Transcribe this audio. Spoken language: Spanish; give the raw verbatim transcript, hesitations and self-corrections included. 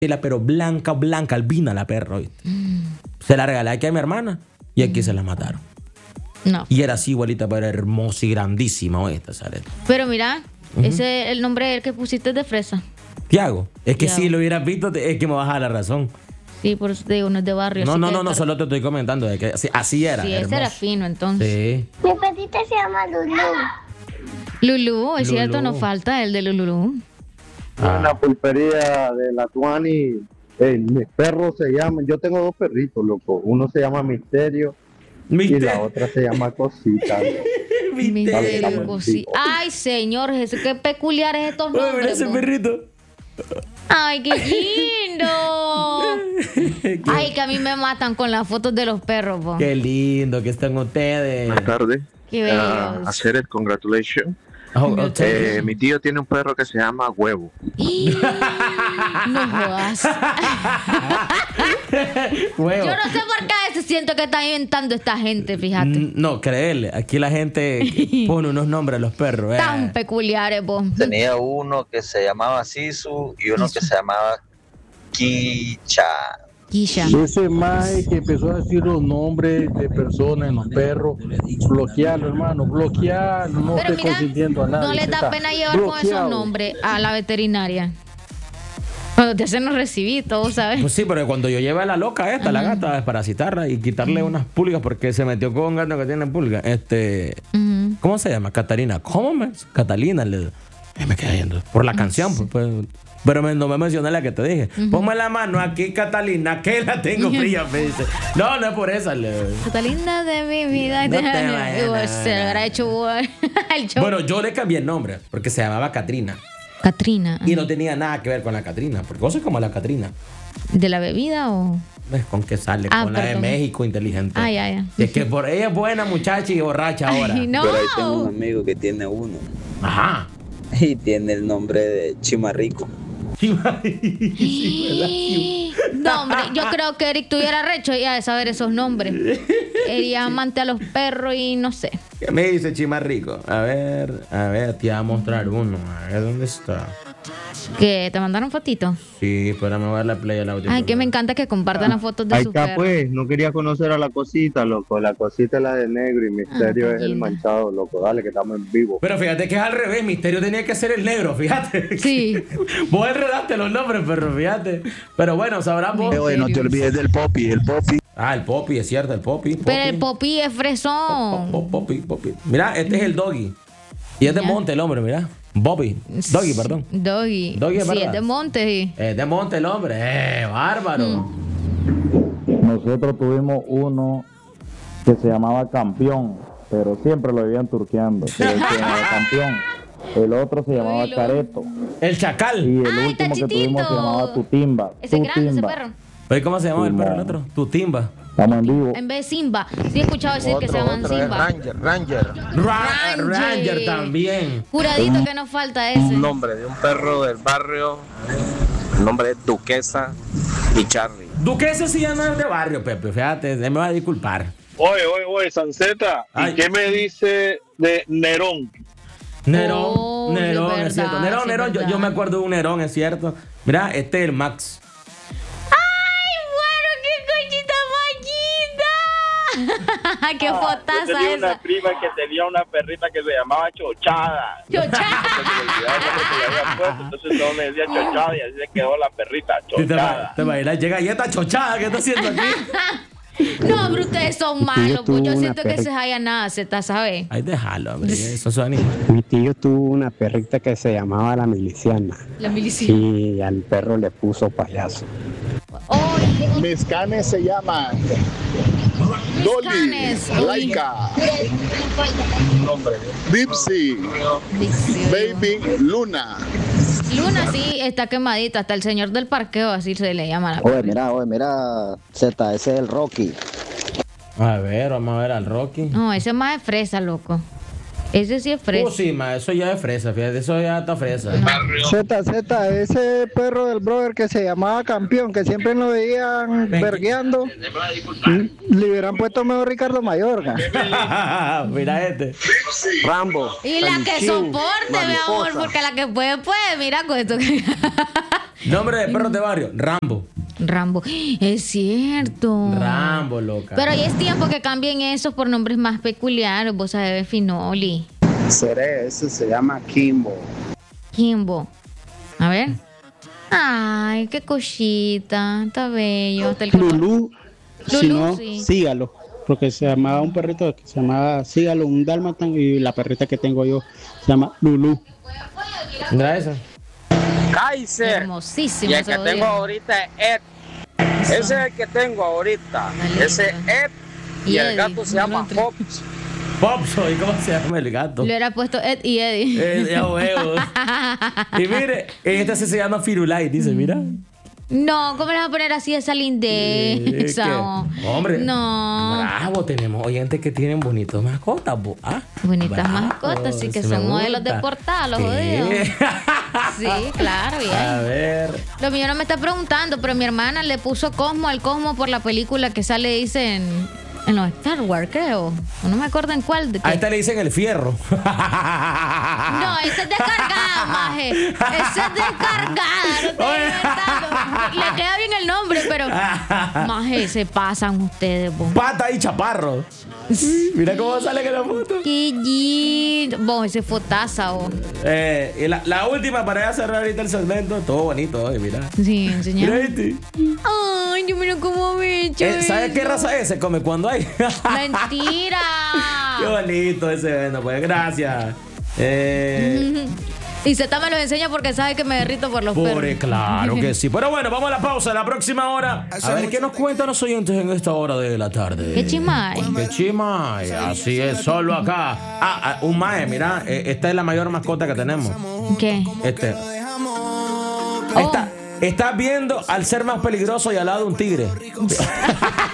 pero blanca, blanca, albina la perra, ¿viste? Mm. Se la regalé aquí a mi hermana y aquí mm. se la mataron. No. Y era así igualita, pero hermosa y grandísima esta, ¿sabes? Pero mira, uh-huh. ese el nombre que pusiste de fresa. Tiago. Es que Tiago. Si lo hubieras visto, es que me vas a dar la razón. Sí, por eso te digo, no es de barrio. No, no, no, no, no, solo te estoy comentando de que así, así era. Sí, ese era fino entonces. Sí. Mi perrita se llama Lulú. Lulú, es Lulú. Cierto, nos falta el de Lulú. Ah. En la pulpería de la Tuani, eh, mis perros se llaman, yo tengo dos perritos, loco. Uno se llama Misterio, Misterio. Y la otra se llama Cosita. Misterio, Cosita. Ay, señor Jesús, qué peculiares estos nombres. Mira ese perrito. Ay, qué lindo. Ay, que a mí me matan con las fotos de los perros, po. Qué lindo que están ustedes. Buenas tardes. Qué bellos. Uh, hacer el congratulations. Oh, eh, mi tío tiene un perro que se llama Huevo. No jodas. Huevo. Yo no sé por qué a veces siento que está inventando esta gente, fíjate. No, créele. Aquí la gente pone unos nombres a los perros. Eh. Tan peculiares, po. Tenía uno que se llamaba Sisu y uno que se llamaba Kicha. Kisha. Ese mae que empezó a decir los nombres de personas en los perros, bloquearlo, hermano, bloquearlo, no esté consintiendo a nadie. No les da pena llevar bloqueado. Con esos nombres a la veterinaria. Cuando te hacen los recibitos, ¿sabes? Pues sí, pero cuando yo llevé a la loca esta, uh-huh. la gata, a desparasitarla y quitarle uh-huh. unas pulgas porque se metió con un gato que tiene pulgas. Este, uh-huh. ¿cómo se llama? Catalina. ¿Cómo me? Catalina. Le, me quedé viendo. Por la canción, pues. pues Pero me, no me mencioné la que te dije. Uh-huh. Ponme la mano aquí, Catalina, que la tengo fría, me dice. No, no es por esa. Le... Catalina de mi vida. No te vayas, se lo habrá hecho el show. Bueno, yo le cambié el nombre porque se llamaba Catrina. Catrina. Y no tenía nada que ver con la Catrina, porque vos sos como la Catrina. ¿De la bebida o...? ¿Ves con qué sale? Ah, con perdón. La de México, inteligente. Ah, ya, ya. Es que por ella es buena muchacha y borracha ahora. Ay, no. Pero ahí tengo un amigo que tiene uno. Ajá. Y tiene el nombre de Chimarrico. No, hombre, yo creo que Eric tuviera recho ya de saber esos nombres. Sería amante a los perros y no sé. ¿Qué me dice Chimarrico? A ver, a ver, te voy a mostrar uno. A ver, ¿dónde está? ¿Qué? ¿Te mandaron fotitos? Sí, espérame, voy a dar la play al audio. Ay, que me encanta que compartan las fotos de ahí su está, perro. Pues, no quería conocer a la Cosita, loco. La Cosita es la de negro y Misterio ah, es el manchado, loco. Dale, que estamos en vivo. Pero fíjate que es al revés. Misterio tenía que ser el negro, fíjate. Sí. Vos enredaste los nombres, perro, fíjate. Pero bueno, sabrán vos. Oye, no te olvides del Poppy, el Poppy. Ah, el Poppy, es cierto, el Poppy. Poppy. Pero el Poppy es fresón. Pop, pop, poppy, poppy. Mira, este es el Doggy. Y es de monte el hombre, mira. Bobby. Doggy, perdón. Doggy. Doggy es sí, verdad. es de monte, sí. Es de monte el hombre. Eh, bárbaro. Mm. Nosotros tuvimos uno que se llamaba Campeón, pero siempre lo vivían turqueando. Pero se llamaba Campeón. El otro se llamaba Oilo. Careto. El Chacal. Y el Ay, último tachitito. que tuvimos se llamaba Tutimba. Ese es grande, ese Tutimba. perro. ¿Pero cómo se llama el Simón. perro el otro? Tu timba. Estamos en vivo. En vez de Simba. Sí he escuchado decir Otro, que se llaman otro es Simba. Ranger, Ranger. Ra- Ranger. Ranger también. Juradito que nos falta ese. Un nombre de un perro del barrio. El nombre es Duquesa y Charlie. Duquesa sí ya no es de barrio, Pepe. Fíjate, me va a disculpar. Oye, oye, oye, Sanceta. Ay. ¿Y qué me dice de Nerón? Nerón, Oh, Nerón, es es cierto. verdad, Nerón, sí, Nerón, es yo, verdad. yo me acuerdo de un Nerón, es cierto. Mira, este es el Max. ¡Ay, bueno, qué cochita machita! ¡Qué Yo fotaza tenía una esa! prima que tenía una perrita que se llamaba Chochada. ¡Chochada! Se me olvidaba el nombre que le había puesto, entonces todo me decía Chochada y así se quedó la perrita, Sí, te, Chochada. te imaginas, llega y esta chochada que está haciendo aquí. No, pero ustedes son malos, pues yo tuvo siento una que se haya nada, se está, ¿sabes? Ay, déjalo, hombre. Eso son animales. Mi tío tuvo una perrita que se llamaba la miliciana La milicia. y al perro le puso payaso. Oh, Mis canes se llaman Dolly, canes, uy. Laika, Dipsy, Dixie. Baby, Luna. Luna sí está quemadita, hasta el señor del parqueo, así se le llama. La Oye, mira, oye, mira, Z, ese es el Rocky. A ver, vamos a ver al Rocky. No, ese es más de fresa, loco. Ese sí es fresa. Oh, sí, ma, eso ya es fresa, fíjate, eso ya está fresa. Z, Z, ese perro del brother que se llamaba Campeón, que siempre lo veían vergueando, le hubieran puesto mejor Ricardo Mayorga. Mira este. Rambo. Y la que soporte, mi amor, porque la que puede, puede. Mira con esto. Nombre de perros de barrio, Rambo. Rambo. Es cierto. Rambo, loca. Pero ya es tiempo que cambien esos por nombres más peculiares. Vos sabés, Finoli. Seré, ese se llama Kimbo. Kimbo. A ver. Ay, qué cosita. Está bello. Hasta el color. Lulú, si Lulú, no, sí. sígalo. Porque se llamaba un perrito que se llamaba Sígalo, un dálmata, y la perrita que tengo yo se llama Lulú. Mira esa. Kaiser. Hermosísimo. Y el que ese tengo audio. ahorita es Ed. Ese es el que tengo ahorita. Dale, Ese es Ed. Y, Y el Eddie, gato se no llama lo entre- Pops. Popso, ¿y cómo se llama el gato? Le hubiera puesto Ed y Eddie. Eh, ya huevos. Y mire, este sí se llama Firulai, dice, mira. No, ¿cómo le vas a poner así esa lindeza? ¿Qué? oh? Hombre. No. Bravo, tenemos oyentes que tienen bonitos mascotas. bo- Ah, Bonitas bravo, mascotas, sí que se me son modelos de gusta. portada, los ¿Qué? jodidos. Sí, claro, A bien. ver. Lo mío no me está preguntando, pero mi hermana le puso Cosmo al Cosmo por la película que sale, dice, en, en los Star Wars, creo. O no me acuerdo en cuál. De A qué. esta le dicen el fierro. No, ese es descargada, maje. Ese es descargada. No estoy inventando. Le queda bien el nombre, pero. Maje, se pasan ustedes, vos. Pata y chaparro. Mira cómo sale en la foto. Qué lindo. Vos, ese fotaza, vos. Eh, y la, la última para ya cerrar ahorita el segmento. Todo bonito, oye, mira. Sí, Mira enseñame. este. Ay, yo miro cómo me echo. Eh, ¿Sabes qué raza es? Se come cuando hay. Mentira. Qué bonito ese evento, pues gracias. Eh, Y Zeta me lo enseña porque sabe que me derrito por los Pobre, perros. claro que sí. Pero bueno, vamos a la pausa. La próxima hora. A ver qué nos cuentan los oyentes en esta hora de la tarde. Qué chismay. Qué chismay. Así es, solo acá. Ah, ah, un mae, mira. eh, Esta es la mayor mascota que tenemos. ¿Qué? Este. Oh. Esta, estás viendo al ser más peligroso y al lado de un tigre.